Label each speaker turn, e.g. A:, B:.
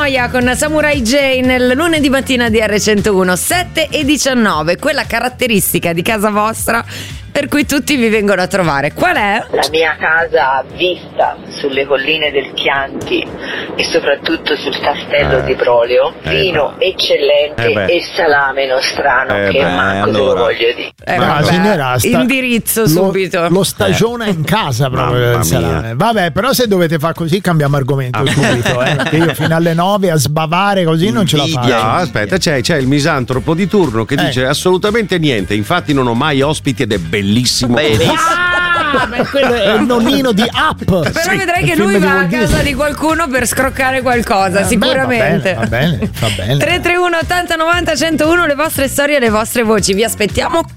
A: Noia con Samurai J nel lunedì mattina di R101, 7:19, quella caratteristica di casa vostra per cui tutti vi vengono a trovare. Qual è?
B: La mia casa ha vista sulle colline del Chianti e soprattutto sul castello di Brolio, vino eccellente e salame nostrano che manco te lo voglio dire.
C: La signora
A: indirizzo subito.
C: Lo stagiona in casa proprio il salame. Vabbè, però se dovete fare così cambiamo argomento subito, perché io fino alle 9 a sbavare così non ce la faccio.
D: No, aspetta, c'è il misantropo di turno che dice assolutamente niente, infatti non ho mai ospiti ed è bellissimo.
C: Quello è il nonnino di Up.
A: Però vedrai che lui va a casa di qualcuno per scroccare qualcosa, sicuramente.
C: Va bene.
A: 331 80 90 101, le vostre storie e le vostre voci, vi aspettiamo